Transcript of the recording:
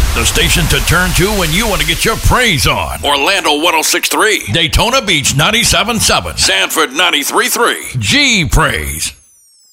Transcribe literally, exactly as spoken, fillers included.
The station to turn to when you want to get your praise on. Orlando one oh six point three. Daytona Beach ninety-seven point seven. Sanford ninety-three point three. G Praise.